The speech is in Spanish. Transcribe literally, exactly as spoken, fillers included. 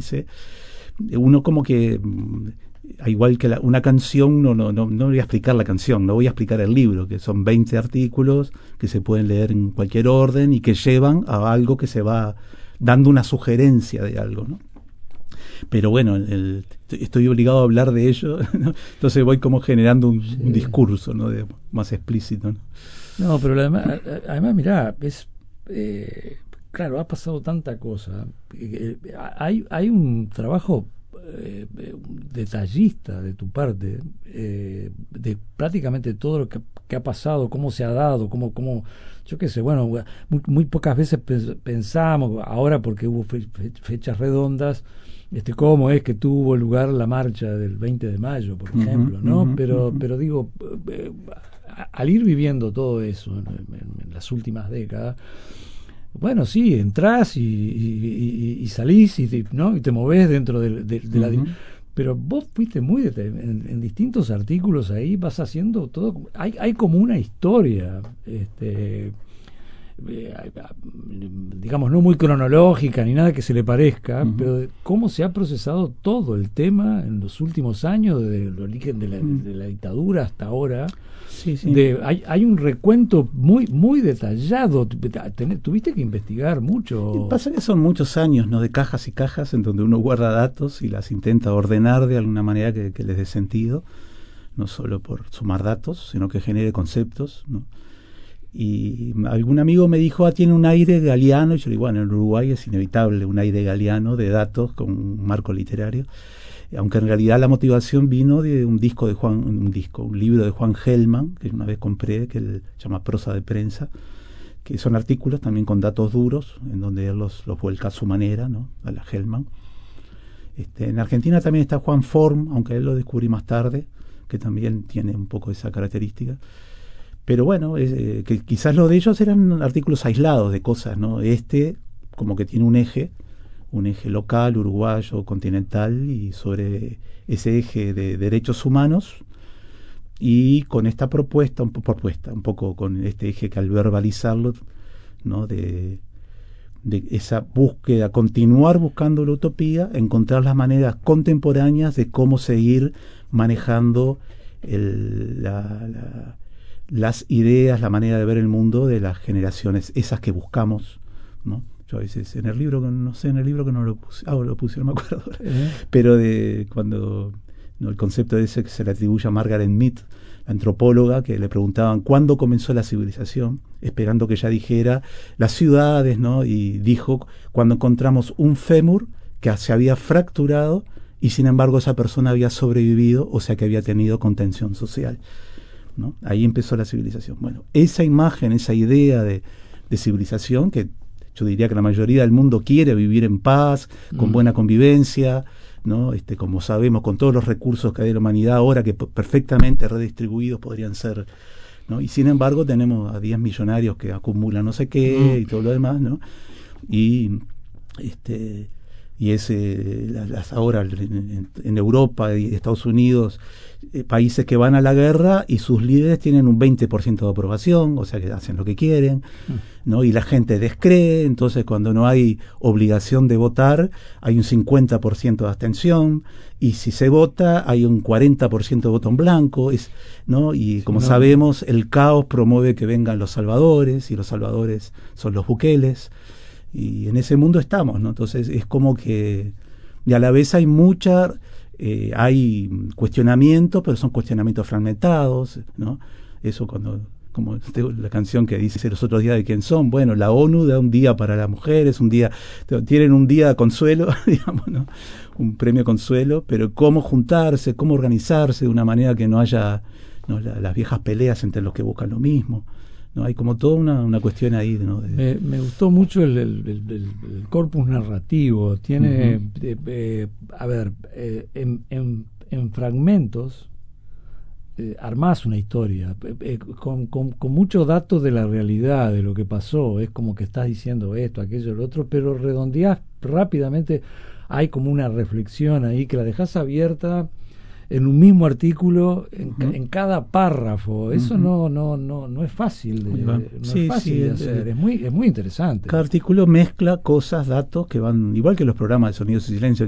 dice, uno como que, igual que la, una canción, no, no, no, no voy a explicar la canción, no voy a explicar el libro, que son veinte artículos que se pueden leer en cualquier orden y que llevan a algo que se va dando una sugerencia de algo, ¿no? Pero bueno, el, estoy obligado a hablar de ello, ¿no? Entonces voy como generando un, sí. un discurso, ¿no? De, más explícito, ¿no? No, pero además, además mirá, es, eh, claro, ha pasado tanta cosa. Eh, hay, hay un trabajo eh, detallista de tu parte, eh, de prácticamente todo lo que, que ha pasado, cómo se ha dado, cómo, cómo yo qué sé, bueno, muy, muy pocas veces pensamos, ahora porque hubo fe, fe, fechas redondas, este cómo es que tuvo lugar la marcha del veinte de mayo, por ejemplo, uh-huh, ¿no? Uh-huh, pero, uh-huh. pero digo, eh, al ir viviendo todo eso en, en, en las últimas décadas, bueno, sí, entrás y, y, y, y salís y, ¿no? y te movés dentro de, de, de uh-huh. la... Pero vos fuiste muy... De, en, en distintos artículos ahí vas haciendo todo... Hay, hay como una historia, este... digamos, no muy cronológica ni nada que se le parezca, uh-huh. pero de cómo se ha procesado todo el tema en los últimos años, desde el origen de la, uh-huh. de la dictadura hasta ahora. Sí, sí. De, hay, hay un recuento muy muy detallado. Tuviste que investigar mucho. Pasa que son muchos años, ¿no? De cajas y cajas en donde uno guarda datos y las intenta ordenar de alguna manera que, que les dé sentido, no solo por sumar datos, sino que genere conceptos, ¿no? Y algún amigo me dijo, ah, tiene un aire galeano, y yo le digo, bueno, en Uruguay es inevitable un aire galeano de datos con un marco literario, aunque en realidad la motivación vino de un disco de Juan, un disco, un libro de Juan Gelman, que una vez compré, que él llama Prosa de Prensa, que son artículos también con datos duros, en donde él los, los vuelca a su manera, ¿no? A la Gelman. Este, en Argentina también está Juan Form, aunque él lo descubrí más tarde, que también tiene un poco esa característica. Pero bueno, eh, que quizás lo de ellos eran artículos aislados de cosas, ¿no? Este como que tiene un eje, un eje local, uruguayo, continental, y sobre ese eje de derechos humanos, y con esta propuesta, un, propuesta, un poco con este eje que al verbalizarlo, ¿no? De, de esa búsqueda, continuar buscando la utopía, encontrar las maneras contemporáneas de cómo seguir manejando el, la... la las ideas, la manera de ver el mundo de las generaciones, esas que buscamos, ¿no? Yo a veces en el libro, no sé, en el libro que no lo puse, ah, lo puse, no me acuerdo ahora, uh-huh. pero de cuando, no, el concepto de ese que se le atribuye a Margaret Mead, la antropóloga, que le preguntaban cuándo comenzó la civilización, esperando que ella dijera las ciudades, ¿no? Y dijo, cuando encontramos un fémur que se había fracturado y sin embargo esa persona había sobrevivido, o sea que había tenido contención social, ¿no? Ahí empezó la civilización. Bueno, esa imagen, esa idea de, de civilización, que yo diría que la mayoría del mundo quiere vivir en paz, con mm. buena convivencia, ¿no? Este, como sabemos, con todos los recursos que hay de la humanidad ahora, que p- perfectamente redistribuidos podrían ser, ¿no? Y sin embargo tenemos a diez millonarios que acumulan no sé qué mm. y todo lo demás, ¿no? Y este y ese las, las ahora en, en Europa y Estados Unidos, eh, países que van a la guerra y sus líderes tienen un veinte por ciento de aprobación, o sea que hacen lo que quieren, mm. ¿no? Y la gente descree, entonces cuando no hay obligación de votar hay un cincuenta por ciento de abstención, y si se vota hay un cuarenta por ciento de voto en blanco, es, ¿no? Y como sí, no. sabemos, el caos promueve que vengan los salvadores, y los salvadores son los bukeles. Y en ese mundo estamos, ¿no? Entonces es como que, y a la vez hay mucha, eh, hay cuestionamientos, pero son cuestionamientos fragmentados, ¿no? Eso cuando, como la canción que dice los otros días de quién son, bueno, la ONU da un día para las mujeres, un día, tienen un día de consuelo, digamos, ¿no? Un premio consuelo, pero cómo juntarse, cómo organizarse de una manera que no haya, ¿no? La, las viejas peleas entre los que buscan lo mismo. No, hay como toda una, una cuestión ahí, ¿no? De... Me, me gustó mucho el, el, el, el, el corpus narrativo. Tiene, uh-huh. eh, eh, a ver, eh, en, en, en fragmentos eh, armás una historia eh, con, con, con muchos datos de la realidad, de lo que pasó. Es como que estás diciendo esto, aquello, lo otro, pero redondeás rápidamente. Hay como una reflexión ahí que la dejás abierta en un mismo artículo, en, uh-huh. en cada párrafo. Eso uh-huh. no no no no es fácil de, no sí, es fácil sí, de hacer. Es muy es muy interesante. Cada artículo mezcla cosas, datos que van, igual que los programas de sonidos y silencio